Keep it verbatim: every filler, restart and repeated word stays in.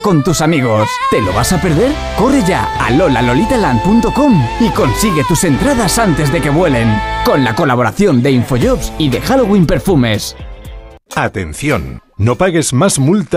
con tus amigos. ¿Te lo vas a perder? Corre ya a lola lolita land punto com y consigue tus entradas antes de que vuelen. Con la colaboración de Infojobs y de Halloween Perfumes. Atención, no pagues más multa